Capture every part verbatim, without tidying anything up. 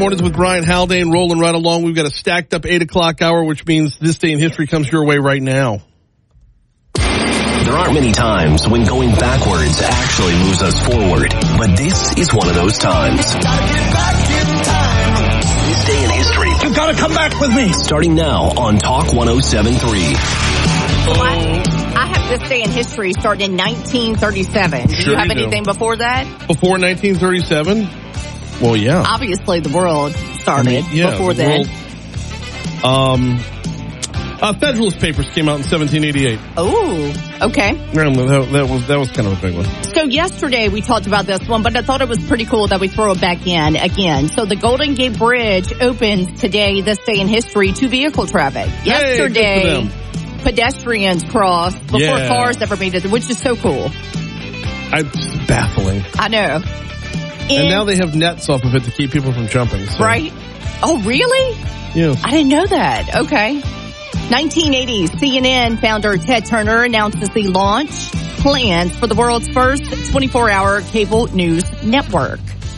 Mornings with Brian Haldane rolling right along. We've got a stacked up eight o'clock hour, which means this day in history comes your way right now. There aren't many times when going backwards actually moves us forward, but this is one of those times. This day in history. You've got to come back with me. Starting now on Talk one oh seven point three. I, I have this day in history starting in nineteen thirty-seven. Do Sure you have you do. anything before that? Before nineteen thirty-seven? Well, yeah. Obviously, the world started I mean, yeah, before the then. world- Um, uh, Federalist Papers came out in seventeen eighty-eight. Oh, okay. Yeah, That, that was that was kind of a big one. So yesterday we talked about this one, but I thought it was pretty cool that we throw it back in again. So the Golden Gate Bridge opens today, this day in history, to vehicle traffic. Hey, good for Yesterday, them. pedestrians crossed before Yeah. cars ever made it, which is so cool. I, it's baffling. I know. And now they have nets off of it to keep people from jumping. So. Right? Oh, really? Yeah. I didn't know that. Okay. nineteen eighty, C N N founder Ted Turner announces the launch plans for the world's first twenty-four hour cable news network.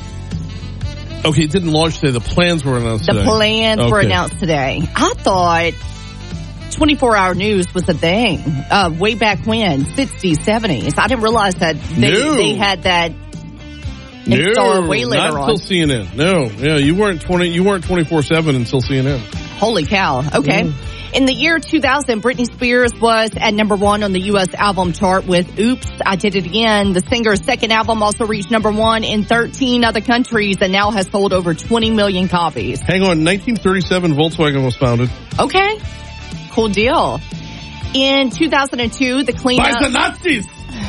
Okay, it didn't launch today. The plans were announced The today. plans were Okay. announced today. I thought twenty-four hour news was a thing uh, way back when, sixties, seventies. I didn't realize that they, No. they had that No, installed way later not on. until C N N. No, yeah, you weren't twenty. You weren't twenty-four seven until C N N. Holy cow. Okay. Mm. In the year two thousand, Britney Spears was at number one on the U S album chart with Oops, I Did It Again. The singer's second album also reached number one in thirteen other countries and now has sold over twenty million copies. Hang on, nineteen thirty-seven, Volkswagen was founded. Okay. Cool deal. In two thousand two, the cleanup... By the Nazis!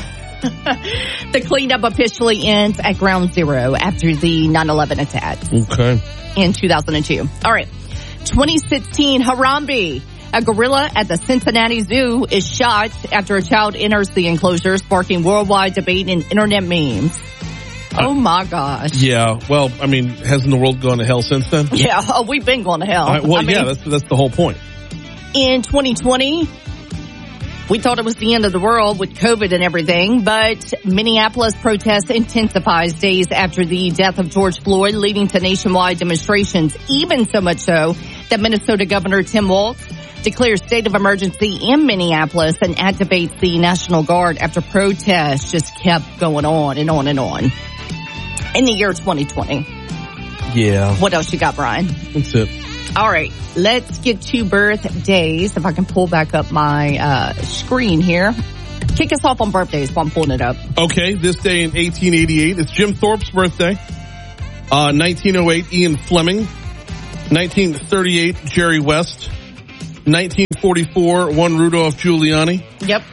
The cleanup officially ends at ground zero after the nine eleven attacks Okay. in two thousand two. All right. twenty sixteen, Harambe, a gorilla at the Cincinnati Zoo, is shot after a child enters the enclosure, sparking worldwide debate and internet memes. Oh, my gosh. Yeah, well, I mean, hasn't the world gone to hell since then? Yeah, oh, we've been going to hell. I, well, I mean, yeah, that's that's the whole point. in twenty twenty, we thought it was the end of the world with COVID and everything, but Minneapolis protests intensifies days after the death of George Floyd, leading to nationwide demonstrations, even so much so that Minnesota Governor Tim Walz declares state of emergency in Minneapolis and activates the National Guard after protests just kept going on and on and on. In the year twenty twenty. Yeah. What else you got, Brian? That's it. All right, let's get to birthdays. If I can pull back up my uh, screen here. Kick us off on birthdays while I'm pulling it up. Okay, this day in eighteen eighty-eight, it's Jim Thorpe's birthday. Uh, nineteen oh eight, Ian Fleming. nineteen thirty-eight, Jerry West. nineteen forty-four, one Rudolph Giuliani. Yep.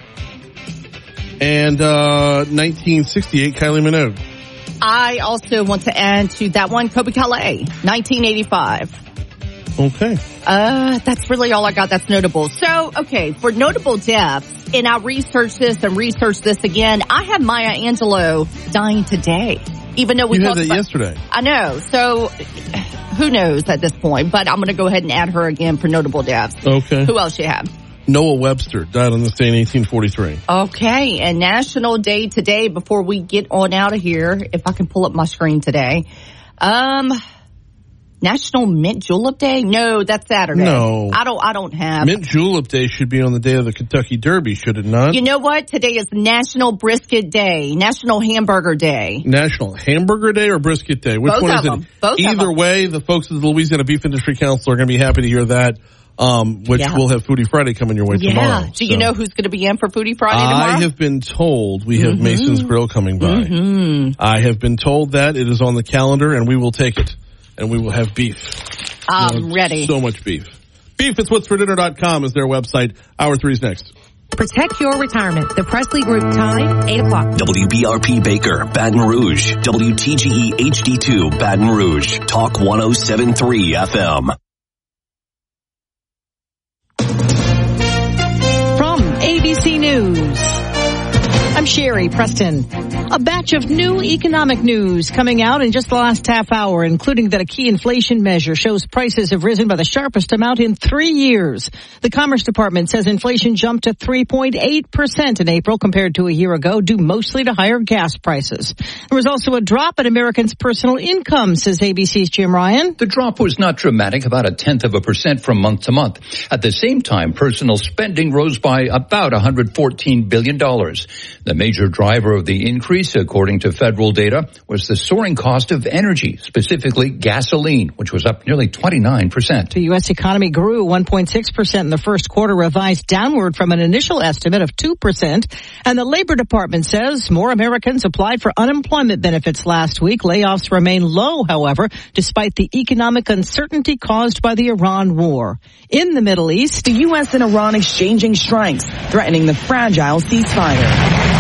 And uh, nineteen sixty-eight, Kylie Minogue. I also want to add to that one, Kobe Calais, nineteen eighty-five. Okay. Uh, that's really all I got that's notable. So, okay, for notable deaths, and I researched this and researched this again, I have Maya Angelou dying today. Even though we You had talked that about, yesterday. I know. So, who knows at this point, but I'm going to go ahead and add her again for notable deaths. Okay. Who else you have? Noah Webster died on this day in eighteen forty-three. Okay, and National Day today, before we get on out of here, if I can pull up my screen today. Um, National Mint Julep Day? No, that's Saturday. No. I don't, I don't have. Mint Julep Day should be on the day of the Kentucky Derby, should it not? You know what? Today is National Brisket Day, National Hamburger Day. National Hamburger Day or Brisket Day? Which Both one of is them. it? Both of Either them. way, the folks at the Louisiana Beef Industry Council are going to be happy to hear that, um, which Yeah. will have Foodie Friday coming your way Yeah. tomorrow. Do you So. know who's going to be in for Foodie Friday tomorrow? I have been told we have Mm-hmm. Mason's Grill coming by. Mm-hmm. I have been told that it is on the calendar, and we will take it, and we will have beef. I'm You know, ready. So much beef. Beef is what's for dinner dot com is their website. Hour three's next. Protect your retirement. The Presley Group time, eight o'clock. W B R P Baker, Baton Rouge. W T G E H D two, Baton Rouge. Talk one oh seven point three F M. From A B C News, I'm Sherry Preston. A batch of new economic news coming out in just the last half hour, including that a key inflation measure shows prices have risen by the sharpest amount in three years. The Commerce Department says inflation jumped to three point eight percent in April compared to a year ago, due mostly to higher gas prices. There was also a drop in Americans' personal income, says A B C's Jim Ryan. The drop was not dramatic, about a tenth of a percent from month to month. At the same time, personal spending rose by about one hundred fourteen billion dollars. The major driver of the increase, according to federal data, was the soaring cost of energy, specifically gasoline, which was up nearly twenty-nine percent. The U S economy grew one point six percent in the first quarter, revised downward from an initial estimate of two percent. And the Labor Department says more Americans applied for unemployment benefits last week. Layoffs remain low, however, despite the economic uncertainty caused by the Iran war. In the Middle East, the U S and Iran exchanging strikes, threatening the fragile ceasefire.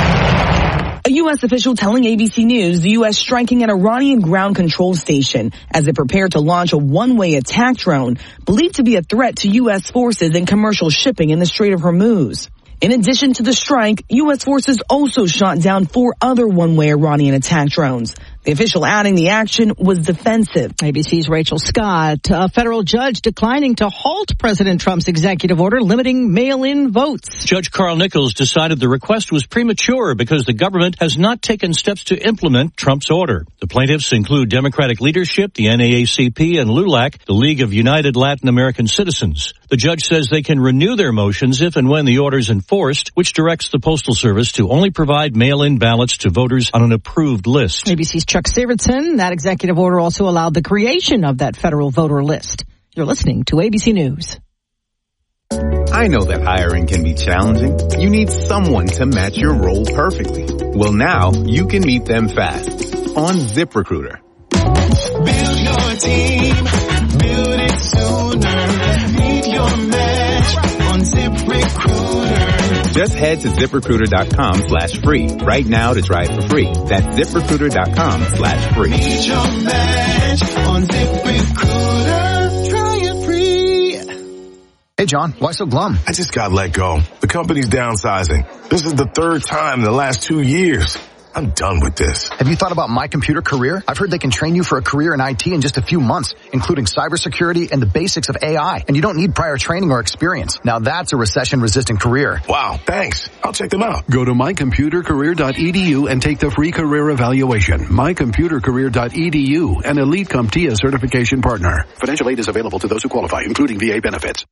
A U S official telling A B C News the U S striking an Iranian ground control station as it prepared to launch a one-way attack drone believed to be a threat to U S forces and commercial shipping in the Strait of Hormuz. In addition to the strike, U S forces also shot down four other one-way Iranian attack drones. The official adding the action was defensive. A B C's Rachel Scott. A federal judge declining to halt President Trump's executive order limiting mail-in votes. Judge Carl Nichols decided the request was premature because the government has not taken steps to implement Trump's order. The plaintiffs include Democratic leadership, the N double A C P, and LULAC, the League of United Latin American Citizens. The judge says they can renew their motions if and when the order is enforced, which directs the Postal Service to only provide mail-in ballots to voters on an approved list. A B C's Chuck Sivertson. That executive order also allowed the creation of that federal voter list. You're listening to A B C News. I know that hiring can be challenging. You need someone to match your role perfectly. Well, now you can meet them fast on ZipRecruiter. Build your team, build it sooner. Meet your match on ZipRecruiter. Just head to ZipRecruiter.com slash free right now to try it for free. That's ZipRecruiter.com slash free. Meet your match on ZipRecruiter. Try it free. Hey, John, why so glum? I just got let go. The company's downsizing. This is the third time in the last two years. I'm done with this. Have you thought about My Computer Career? I've heard they can train you for a career in I T in just a few months, including cybersecurity and the basics of A I. And you don't need prior training or experience. Now that's a recession-resistant career. Wow, thanks. I'll check them out. Go to my computer career dot e d u and take the free career evaluation. my computer career dot e d u, an elite CompTIA certification partner. Financial aid is available to those who qualify, including V A benefits.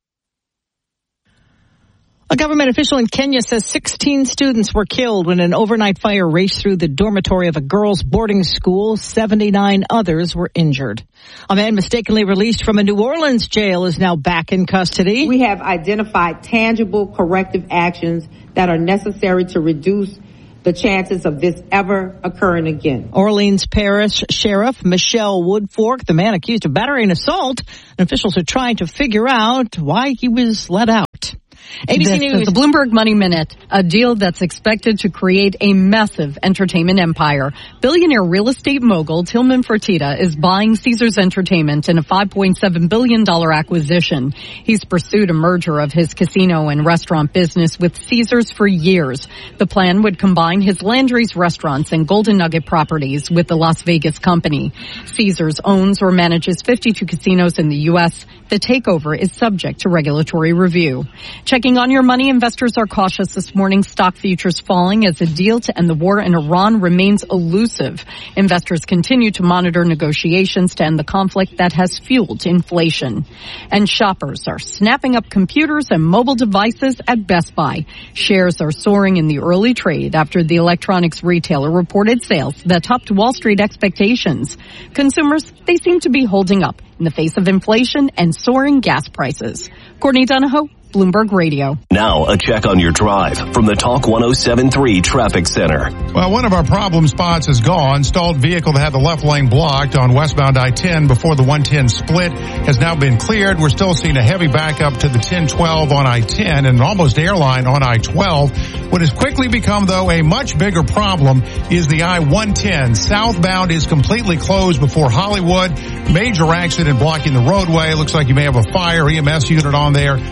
A government official in Kenya says sixteen students were killed when an overnight fire raced through the dormitory of a girls' boarding school. seventy-nine others were injured. A man mistakenly released from a New Orleans jail is now back in custody. We have identified tangible corrective actions that are necessary to reduce the chances of this ever occurring again. Orleans Parish Sheriff Michelle Woodfork, the man accused of battery and assault, and officials are trying to figure out why he was let out. A B C This News. is the Bloomberg Money Minute, a deal that's expected to create a massive entertainment empire. Billionaire real estate mogul Tillman Fertitta is buying Caesars Entertainment in a five point seven billion dollars acquisition. He's pursued a merger of his casino and restaurant business with Caesars for years. The plan would combine his Landry's restaurants and Golden Nugget properties with the Las Vegas company. Caesars owns or manages fifty-two casinos in the U S. The takeover is subject to regulatory review. Checking on your money, investors are cautious this morning. Stock futures falling as a deal to end the war in Iran remains elusive. Investors continue to monitor negotiations to end the conflict that has fueled inflation. And shoppers are snapping up computers and mobile devices at Best Buy. Shares are soaring in the early trade after the electronics retailer reported sales that topped Wall Street expectations. Consumers, they seem to be holding up in the face of inflation and soaring gas prices. Courtney Donahoe, Bloomberg Radio. Now, a check on your drive from the Talk one oh seven point three Traffic Center. Well, one of our problem spots is gone. Stalled vehicle that had the left lane blocked on westbound I ten before the one ten split has now been cleared. We're still seeing a heavy backup to the ten twelve on I ten and an almost airline on I twelve. What has quickly become, though, a much bigger problem is the I one ten. Southbound is completely closed before Hollywood. Major accident blocking the roadway. Looks like you may have a fire E M S unit on there. Traffic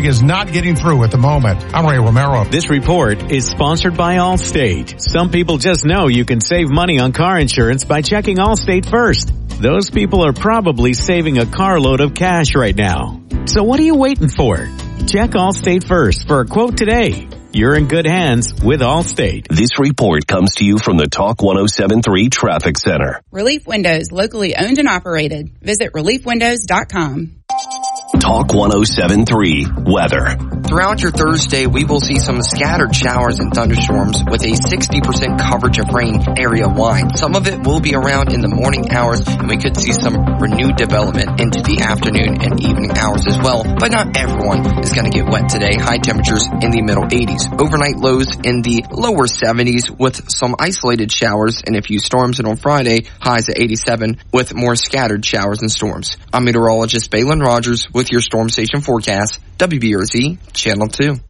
is not getting through at the moment. I'm Ray Romero. This report is sponsored by Allstate. Some people just know you can save money on car insurance by checking Allstate first. Those people are probably saving a carload of cash right now. So what are you waiting for? Check Allstate first for a quote today. You're in good hands with Allstate. This report comes to you from the Talk one oh seven point three Traffic Center. Relief Windows, locally owned and operated. Visit relief windows dot com. Talk one oh seven point three Weather. Throughout your Thursday, we will see some scattered showers and thunderstorms with a sixty percent coverage of rain area-wide. Some of it will be around in the morning hours, and we could see some renewed development into the afternoon and evening hours as well. But not everyone is going to get wet today. High temperatures in the middle eighties. Overnight lows in the lower seventies with some isolated showers and a few storms. And on Friday, highs at eighty-seven with more scattered showers and storms. I'm meteorologist Balin Rogers with your Storm Station forecast, W B R Z Channel two.